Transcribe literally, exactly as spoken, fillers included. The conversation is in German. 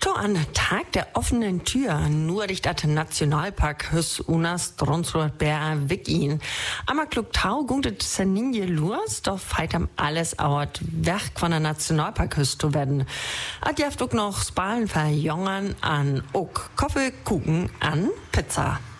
To an Tag der offenen Tür nur dich dat Nationalpark Hüss Unas Dronsrot Bär Wickin. Amma klug Tau gunget Saninje Lurs, doch feit am alles auert Werk von der Nationalpark Hüss zu werden. Ad jaft ook noch Spalen verjongern an ook Kaffee, Kuchen an Pizza.